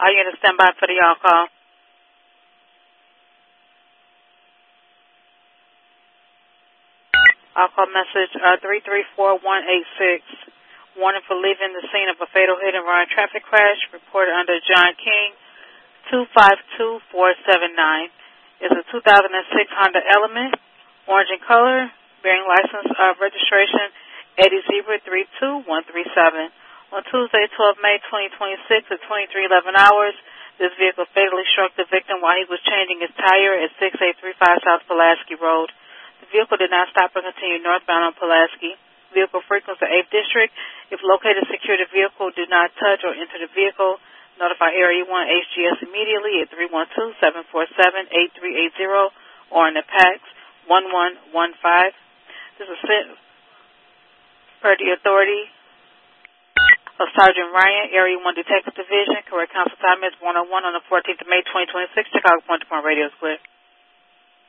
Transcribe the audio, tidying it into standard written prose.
Are you going to stand by for the y'all call? I'll call message 334186. Warning for leaving the scene of a fatal hit and run traffic crash. Reported under John King, 252479. It's a 2006 Honda Element, orange in color, bearing license registration Eddie Zebra 32137. On Tuesday, 12 May 2026 at 23:11 hours, this vehicle fatally struck the victim while he was changing his tire at 6835 South Pulaski Road. The vehicle did not stop or continue northbound on Pulaski. Vehicle frequents the 8th District. If located, secure the vehicle. Do not touch or enter the vehicle. Notify Area 1 HGS immediately at 312-747-8380 or in the PAX 1115. This is per the authority of Sergeant Ryan, Area 1 Detective Division. Correct counsel time is 101 on the 14th of May 2026. Chicago Point to Point Radio is clear.